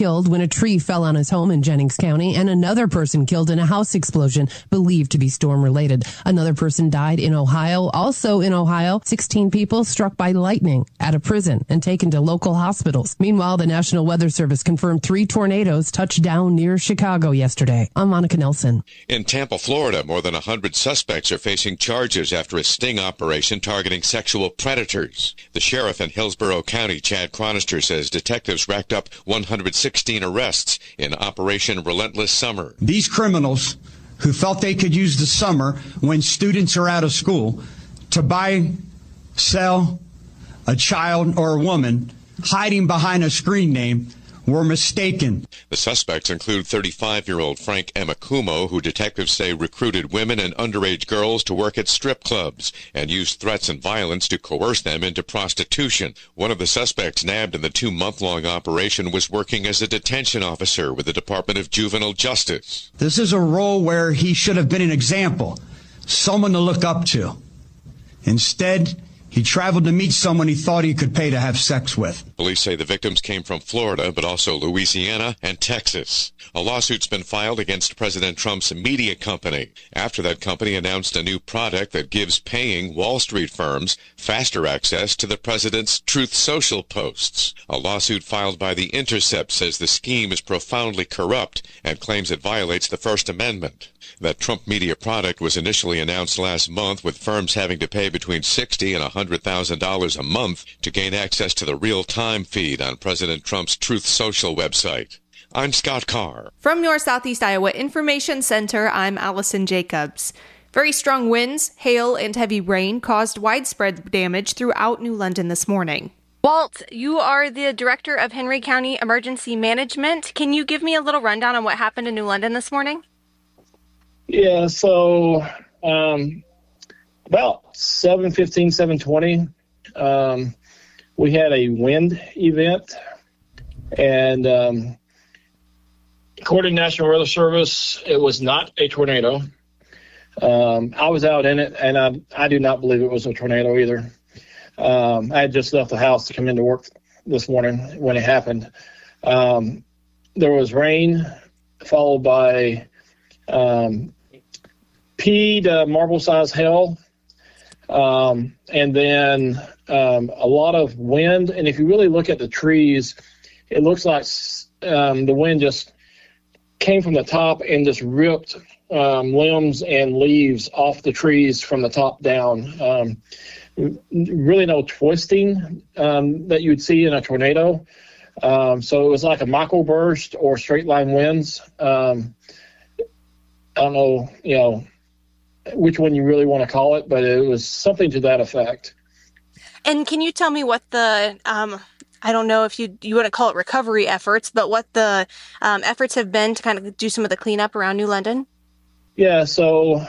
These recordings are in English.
killed when a tree fell on his home in Jennings County, and another person killed in a house explosion believed to be storm-related. Another person died in Ohio. Also in Ohio, 16 people struck by lightning at a prison and taken to local hospitals. Meanwhile, the National Weather Service confirmed 3 tornadoes touched down near Chicago yesterday. I'm Monica Nelson. In Tampa, Florida, more than 100 suspects are facing charges after a sting operation targeting sexual predators. The sheriff in Hillsborough County, Chad Chronister, says detectives racked up 116 arrests in Operation Relentless Summer. These criminals who felt they could use the summer when students are out of school to buy, sell a child or a woman hiding behind a screen name were mistaken. The suspects include 35-year-old Frank Emakumo, who detectives say recruited women and underage girls to work at strip clubs and used threats and violence to coerce them into prostitution. One of the suspects nabbed in the 2-month-long operation was working as a detention officer with the Department of Juvenile Justice. This is a role where he should have been an example, someone to look up to. Instead, he traveled to meet someone he thought he could pay to have sex with. Police say the victims came from Florida, but also Louisiana and Texas. A lawsuit's been filed against President Trump's media company after that company announced a new product that gives paying Wall Street firms faster access to the president's Truth Social posts. A lawsuit filed by The Intercept says the scheme is profoundly corrupt and claims it violates the First Amendment. That Trump media product was initially announced last month, with firms having to pay between $60,000 and $100,000 a month to gain access to the real-time feed on President Trump's Truth Social website. I'm Scott Carr. From your Southeast Iowa Information Center, I'm Allison Jacobs. Very strong winds, hail, and heavy rain caused widespread damage throughout New London this morning. Walt, you are the director of Henry County Emergency Management. Can you give me a little rundown on what happened in New London this morning? Yeah, so about 7:15, 7:20, we had a wind event, and according to National Weather Service, it was not a tornado. I was out in it, and I do not believe it was a tornado either. I had just left the house to come into work this morning when it happened. There was rain followed by pea to marble-sized hail, and then a lot of wind. And if you really look at the trees, it looks like the wind just came from the top and just ripped limbs and leaves off the trees from the top down. Really no twisting that you'd see in a tornado. So it was like a microburst or straight line winds. I don't know, which one you really want to call it, but it was something to that effect. And can you tell me what the, I don't know if you want to call it recovery efforts, but what the efforts have been to kind of do some of the cleanup around New London? Yeah, so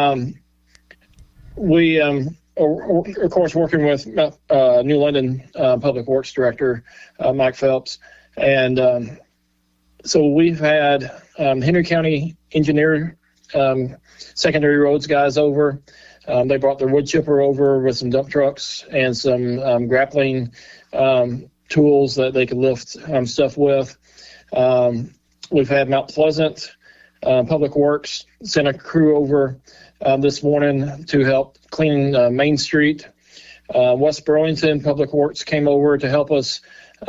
we, of course, working with New London Public Works Director Mike Phelps, and so we've had Henry County engineer secondary roads guys over. They brought their wood chipper over with some dump trucks and some grappling tools that they could lift stuff with. We've had Mount Pleasant Public Works sent a crew over this morning to help clean Main Street. West Burlington Public Works came over to help us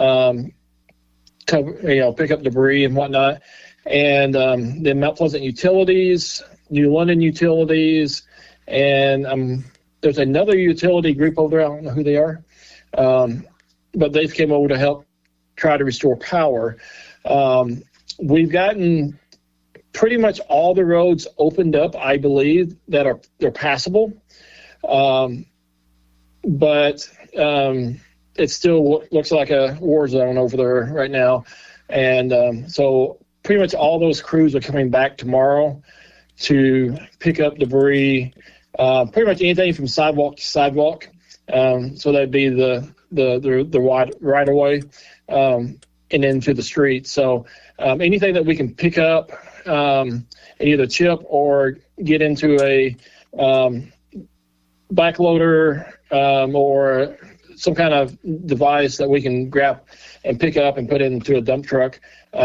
pick up debris and whatnot. And then Mount Pleasant Utilities, New London Utilities, and there's another utility group over there. I don't know who they are, but they've came over to help try to restore power. We've gotten pretty much all the roads opened up, I believe, that they're passable, but it still looks like a war zone over there right now. And so pretty much all those crews are coming back tomorrow to pick up debris, pretty much anything from sidewalk to sidewalk. So that'd be the wide right of way and into the street. So anything that we can pick up and either chip or get into a backloader or some kind of device that we can grab and pick up and put into a dump truck.